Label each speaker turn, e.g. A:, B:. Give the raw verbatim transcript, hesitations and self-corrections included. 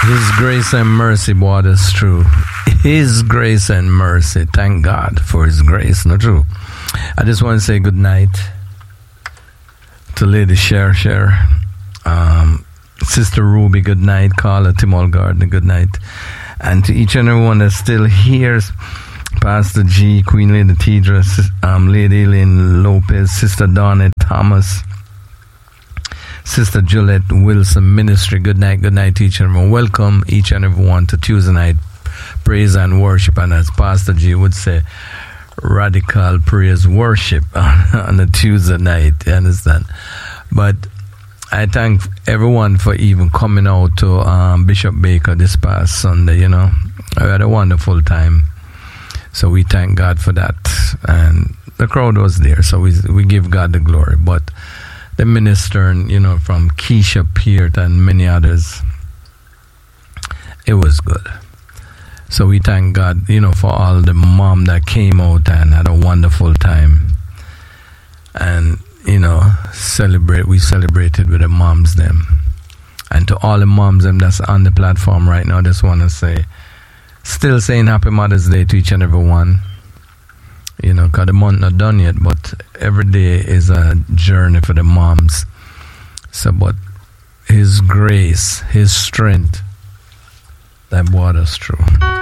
A: His grace and mercy brought us through. His grace and mercy. Thank God for His grace. Not true. I just want to say good night to Lady Cher Cher, um, Sister Ruby, good night. Carla Timol Gardner, good night. And to each and everyone that's still here, Pastor G, Queen Lady Tidra, um, Lady Elaine Lopez, Sister Donna Thomas, Sister Juliet Wilson Ministry, good night, good night to each and everyone. Welcome each and everyone to Tuesday night praise and worship, and as Pastor G would say, radical praise worship on a Tuesday night, you understand? But I thank everyone for even coming out to um, Bishop Baker this past Sunday, you know. I had a wonderful time. So we thank God for that. And the crowd was there, so we we give God the glory. But the minister, you know, from Keisha Peart and many others, it was good. So we thank God, you know, for all the mom that came out and had a wonderful time. And, you know, celebrate, we celebrated with the moms them. And to all the moms them that's on the platform right now, I just want to say, still saying Happy Mother's Day to each and every one. You know, because the month not done yet, but every day is a journey for the moms. So, but His grace, His strength, that brought us through.